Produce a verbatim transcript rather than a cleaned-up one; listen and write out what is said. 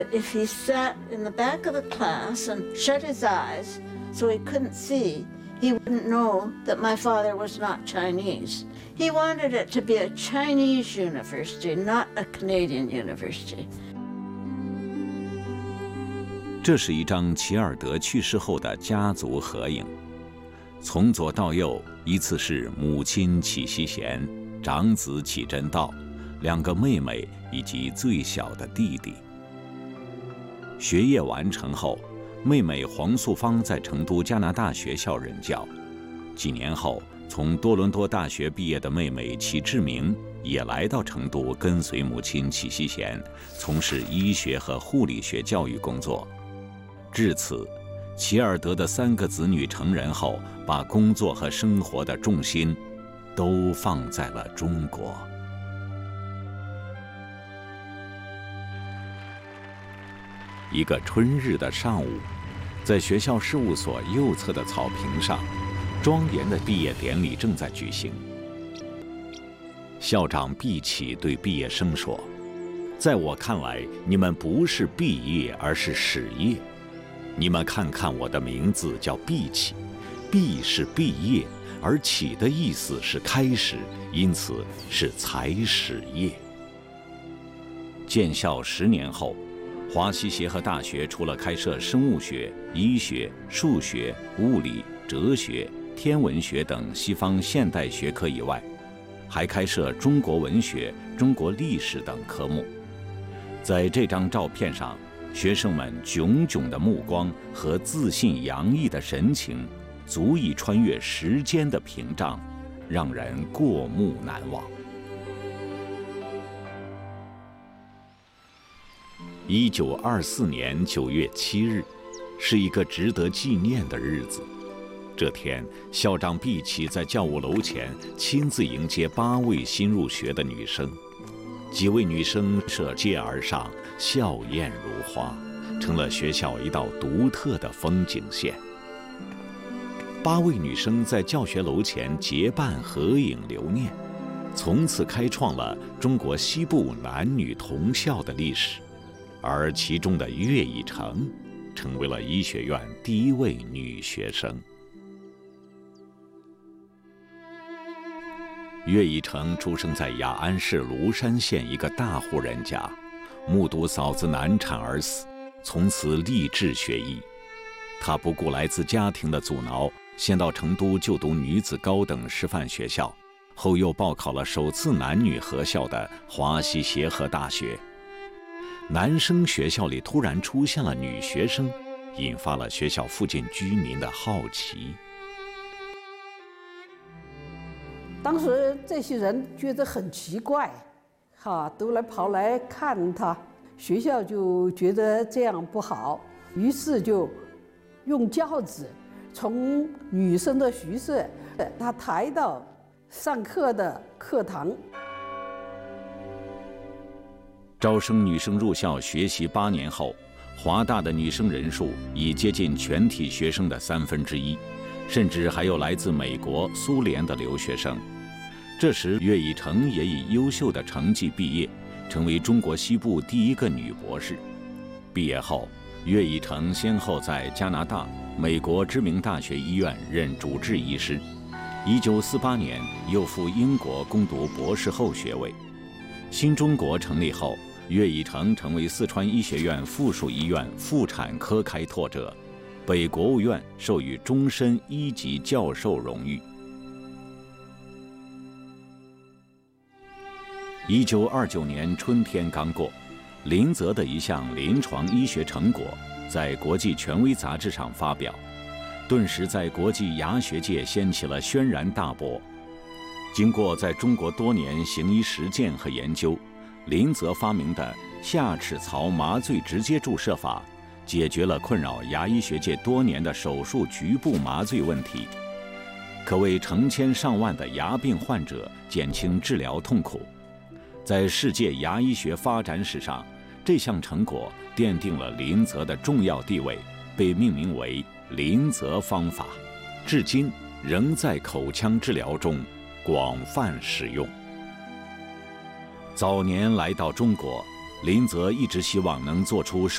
If he sat in the back of the class and shut his eyes so he couldn't see, he wouldn't know that my father was not Chinese. He wanted it to be a Chinese university, not a Canadian university. 这是一张齐尔德去世后的家族合影，从左到右依次是母亲祁锡贤、长子祁真道、两个妹妹以及最小的弟弟。学业完成后，妹妹黄素芳在成都加拿大学校任教。几年后，从多伦多大学毕业的妹妹祁志明也来到成都，跟随母亲祁锡贤从事医学和护理学教育工作。至此，齐尔德的三个子女成人后，把工作和生活的重心都放在了中国。一个春日的上午，在学校事务所右侧的草坪上，庄严的毕业典礼正在举行。校长毕启对毕业生说：“在我看来，你们不是毕业，而是始业。你们看看我的名字叫毕启，毕是毕业，而启的意思是开始，因此是才始业。”建校十年后，华西协和大学除了开设生物学、医学、数学、物理、哲学、天文学等西方现代学科以外，还开设中国文学、中国历史等科目。在这张照片上，学生们炯炯的目光和自信洋溢的神情，足以穿越时间的屏障，让人过目难忘。一九二四年九月七日，是一个值得纪念的日子。这天，校长毕启在教务楼前亲自迎接八位新入学的女生。几位女生涉街而上，笑靥如花，成了学校一道独特的风景线。八位女生在教学楼前结伴合影留念，从此开创了中国西部男女同校的历史。而其中的岳以诚，成为了医学院第一位女学生。岳以诚出生在雅安市芦山县一个大户人家，目睹嫂子难产而死，从此立志学医。他不顾来自家庭的阻挠，先到成都就读女子高等师范学校，后又报考了首次男女合校的华西协和大学。男生学校里突然出现了女学生，引发了学校附近居民的好奇。 当时这些人觉得很奇怪，哈，都来跑来看他，学校就觉得这样不好，于是就用轿子从女生的宿舍，他抬到上课的课堂。 招生女生入校学习八年后，华大的女生人数已接近全体学生的三分之一，甚至还有来自美国、苏联的留学生。这时，岳以诚也以优秀的成绩毕业，成为中国西部第一个女博士。毕业后，岳以诚先后在加拿大、美国知名大学医院任主治医师。一九四八年，又赴英国攻读博士后学位。新中国成立后，岳以诚成为四川医学院附属医院妇产科开拓者，被国务院授予终身一级教授荣誉。一九二九年春天刚过，林则的一项临床医学成果在国际权威杂志上发表，顿时在国际牙学界掀起了轩然大波。经过在中国多年行医实践和研究，林则发明的下齿槽麻醉直接注射法，解决了困扰牙医学界多年的手术局部麻醉问题，可为成千上万的牙病患者减轻治疗痛苦。在世界牙医学发展史上，这项成果奠定了林则的重要地位，被命名为林则方法，至今仍在口腔治疗中广泛使用。早年来到中国，林则一直希望能做出